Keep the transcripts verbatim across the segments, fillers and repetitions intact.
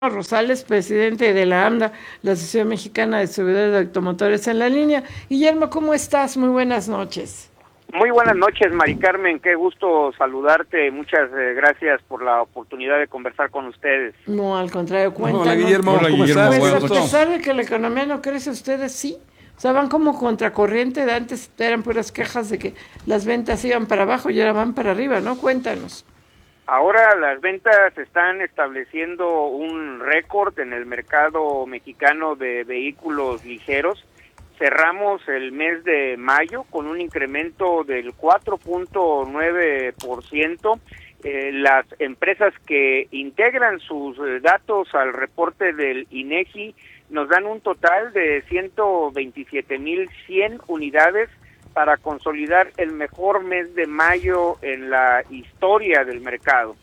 Rosales, presidente de la AMDA, la Asociación Mexicana de Distribuidores de Automotores en la línea. Guillermo, ¿cómo estás? Muy buenas noches. Muy buenas noches, Mari Carmen, qué gusto saludarte, muchas eh, gracias por la oportunidad de conversar con ustedes. No, al contrario, cuéntanos. Hola, Guillermo, Hola, ¿cómo Guillermo, estás? pues, Bueno, a pesar de que la economía no crece, ustedes sí. O sea, van como contracorriente, de antes eran puras quejas de que las ventas iban para abajo y ahora van para arriba, ¿no? Cuéntanos. Ahora las ventas están estableciendo un récord en el mercado mexicano de vehículos ligeros. Cerramos el mes de mayo con un incremento del cuatro punto nueve por ciento. Eh, las empresas que integran sus eh, datos al reporte del INEGI nos dan un total de ciento veintisiete mil cien unidades para consolidar el mejor mes de mayo en la historia del mercado.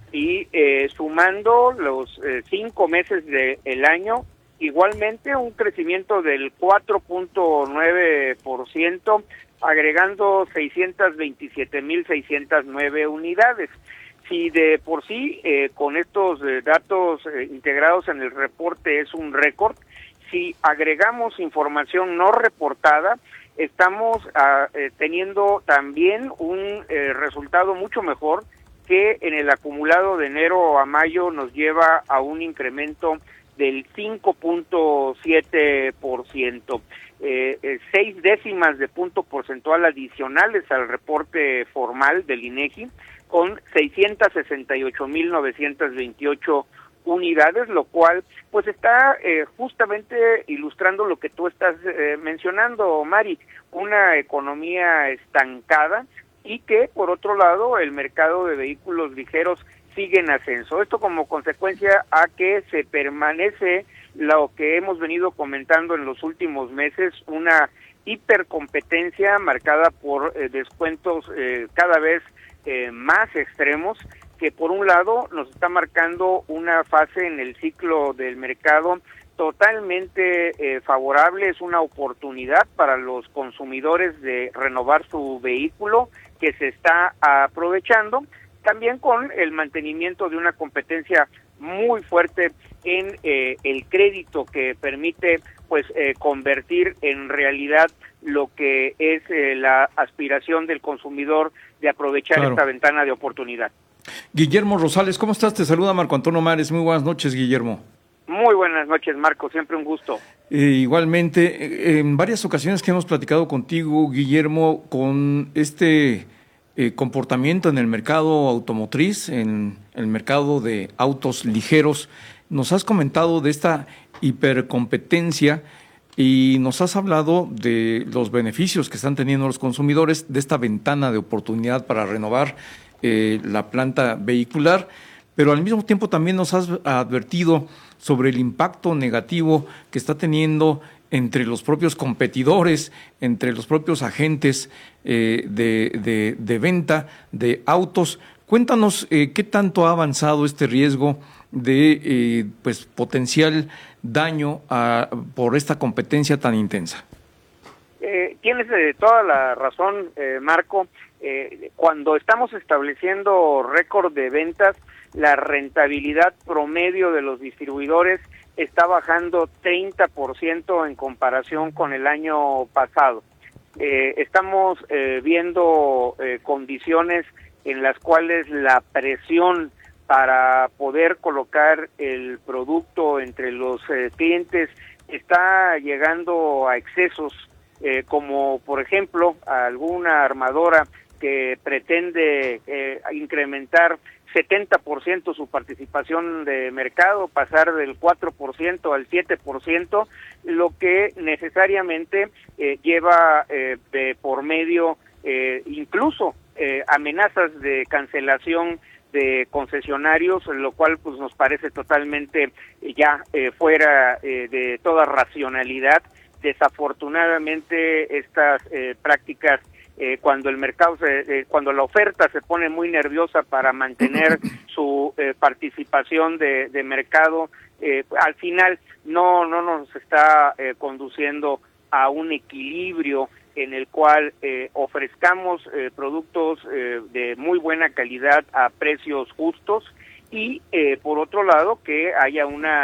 Y eh, sumando los eh, cinco meses del año, igualmente un crecimiento del cuatro punto nueve por ciento, agregando seiscientos veintisiete mil seiscientos nueve unidades. Si de por sí eh, con estos eh, datos eh, integrados en el reporte es un récord, si agregamos información no reportada, estamos uh, eh, teniendo también un eh, resultado mucho mejor que en el acumulado de enero a mayo nos lleva a un incremento del cinco punto siete por ciento, eh, eh, seis décimas de punto porcentual adicionales al reporte formal del INEGI, con seiscientos sesenta y ocho mil novecientos veintiocho unidades, lo cual pues está eh, justamente ilustrando lo que tú estás eh, mencionando, Mari, una economía estancada y que por otro lado el mercado de vehículos ligeros sigue en ascenso. Esto como consecuencia a que se permanece lo que hemos venido comentando en los últimos meses, una hipercompetencia marcada por eh, descuentos eh, cada vez eh, más extremos, que por un lado nos está marcando una fase en el ciclo del mercado totalmente eh, favorable, es una oportunidad para los consumidores de renovar su vehículo que se está aprovechando, también con el mantenimiento de una competencia muy fuerte en eh, el crédito que permite pues eh, convertir en realidad lo que es eh, la aspiración del consumidor de aprovechar claro. esta ventana de oportunidad. Guillermo Rosales, ¿cómo estás? Te saluda Marco Antonio Mares. Muy buenas noches, Guillermo. Muy buenas noches, Marco. Siempre un gusto. Eh, igualmente, eh, en varias ocasiones que hemos platicado contigo, Guillermo, con este eh, comportamiento en el mercado automotriz, en el mercado de autos ligeros, nos has comentado de esta hipercompetencia y nos has hablado de los beneficios que están teniendo los consumidores, de esta ventana de oportunidad para renovar Eh, la planta vehicular, pero al mismo tiempo también nos has advertido sobre el impacto negativo que está teniendo entre los propios competidores, entre los propios agentes eh, de, de, de venta de autos. Cuéntanos eh, qué tanto ha avanzado este riesgo de eh, pues potencial daño a, por esta competencia tan intensa. Eh, tienes eh, toda la razón, eh, Marco. Eh, cuando estamos estableciendo récord de ventas, la rentabilidad promedio de los distribuidores está bajando treinta por ciento en comparación con el año pasado. Eh, estamos eh, viendo eh, condiciones en las cuales la presión para poder colocar el producto entre los eh, clientes está llegando a excesos, eh, como por ejemplo alguna armadora que pretende eh, incrementar setenta por ciento su participación de mercado, pasar del cuatro por ciento al siete por ciento, lo que necesariamente eh, lleva eh, de por medio eh, incluso eh, amenazas de cancelación de concesionarios, lo cual pues nos parece totalmente eh, ya eh, fuera eh, de toda racionalidad. Desafortunadamente estas eh, prácticas Eh, cuando el mercado, se, eh, cuando la oferta se pone muy nerviosa para mantener su eh, participación de, de mercado, eh, al final no no nos está eh, conduciendo a un equilibrio en el cual eh, ofrezcamos eh, productos eh, de muy buena calidad a precios justos y eh, por otro lado que haya una